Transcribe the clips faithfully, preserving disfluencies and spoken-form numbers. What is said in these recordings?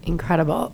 Incredible.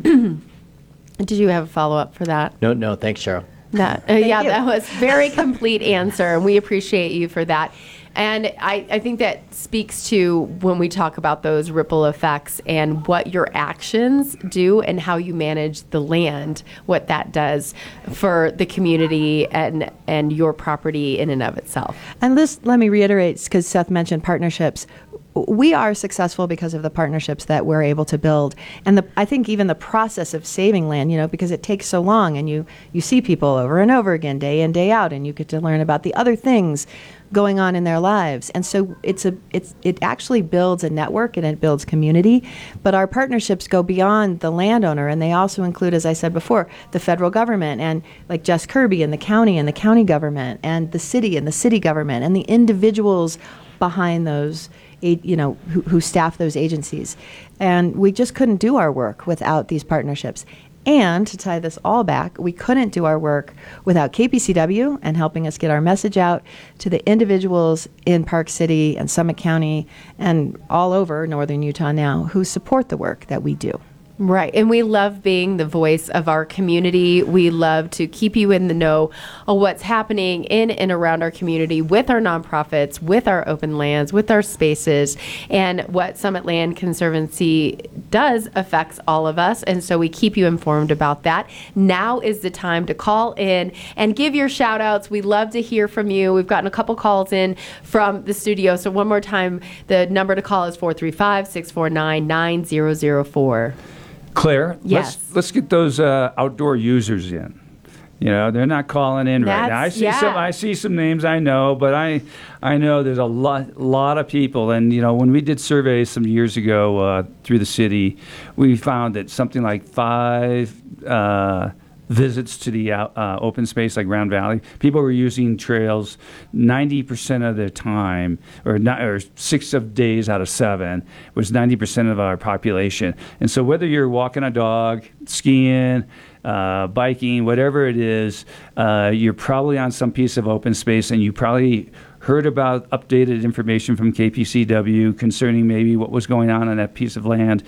Did you have a follow-up for that? No, no, thanks, Cheryl. That, uh, yeah, you. That was very complete answer, and we appreciate you for that. And I, I think that speaks to when we talk about those ripple effects and what your actions do and how you manage the land, what that does for the community and and your property in and of itself. And this, let me reiterate, because Seth mentioned partnerships. We are successful because of the partnerships that we're able to build. And the, I think even the process of saving land, you know, because it takes so long and you, you see people over and over again, day in, day out, and you get to learn about the other things going on in their lives. And so it's a it's it actually builds a network and it builds community. But our partnerships go beyond the landowner, and they also include, as I said before, the federal government and like Jess Kirby and the county and the county government and the city and the city government and the individuals behind those, you know, who, who staff those agencies. And we just couldn't do our work without these partnerships. And to tie this all back, we couldn't do our work without K P C W and helping us get our message out to the individuals in Park City and Summit County and all over northern Utah now who support the work that we do. Right. And we love being the voice of our community. We love to keep you in the know of what's happening in and around our community with our nonprofits, with our open lands, with our spaces. And what Summit Land Conservancy does affects all of us. And so we keep you informed about that. Now is the time to call in and give your shout outs. We love to hear from you. We've gotten a couple calls in from the studio. So one more time, the number to call is four three five, six four nine, nine zero zero four. Claire, yes. let's let's get those uh, outdoor users in. You know, they're not calling in That's, right now. I see yeah. some I see some names I know, but I I know there's a lot lot of people. And you know, when we did surveys some years ago uh, through the city, we found that something like five uh, visits to the uh, open space like Round Valley, people were using trails ninety percent of their time, or, not, or six of days out of seven was ninety percent of our population. And so whether you're walking a dog, skiing, uh, biking, whatever it is, uh, you're probably on some piece of open space, and you probably heard about updated information from K P C W concerning maybe what was going on on that piece of land,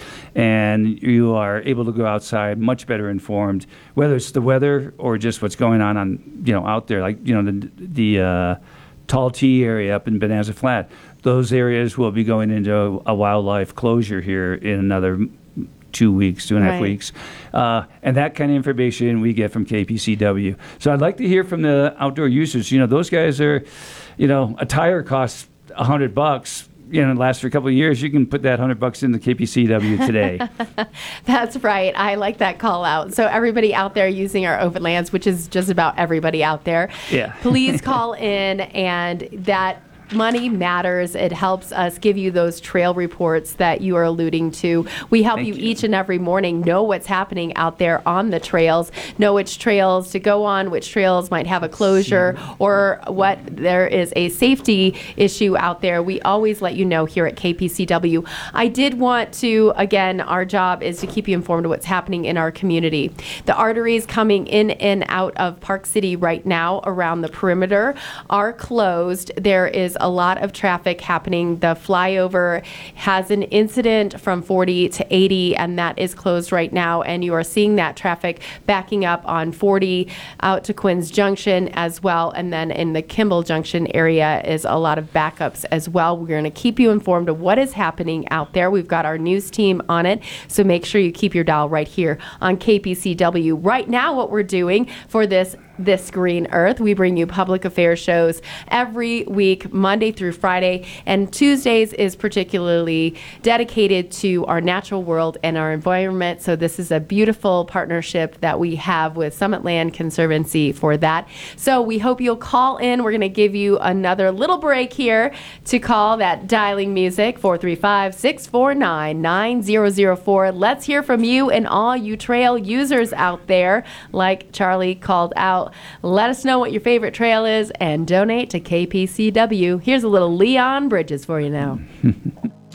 and you are able to go outside much better informed, whether it's the weather or just what's going on on you know out there, like you know the the uh, Tall T area up in Bonanza Flat. Those areas will be going into a wildlife closure here in another two weeks, two and a half right. weeks. Uh, and that kind of information we get from K P C W. So I'd like to hear from the outdoor users. You know, those guys are, you know, a tire costs a hundred bucks. You know, it lasts for a couple of years. You can put that hundred bucks in the K P C W today. That's right. I like that call out. So everybody out there using our open lands, which is just about everybody out there, yeah. please call in, and that money matters. It helps us give you those trail reports that you are alluding to. We help you, you each and every morning know what's happening out there on the trails, know which trails to go on, which trails might have a closure, or what there is a safety issue out there. We always let you know here at K P C W. I did want to, again, our job is to keep you informed of what's happening in our community. The arteries coming in and out of Park City right now around the perimeter are closed. There is a lot of traffic happening. The flyover has an incident from forty to eighty, and that is closed right now. And you are seeing that traffic backing up on forty out to Quinn's Junction as well. And then in the Kimball Junction area is a lot of backups as well. We're going to keep you informed of what is happening out there. We've got our news team on it, so make sure you keep your dial right here on K P C W. Right now, what we're doing for this This Green Earth, we bring you public affairs shows every week, Monday through Friday, and Tuesdays is particularly dedicated to our natural world and our environment. So this is a beautiful partnership that we have with Summit Land Conservancy for that. So we hope you'll call in. We're going to give you another little break here to call that dialing music, four three five, six four nine, nine zero zero four. Let's hear from you and all you trail users out there, like Charlie called out. Let us know what your favorite trail is and donate to K P C W. Here's a little Leon Bridges for you now.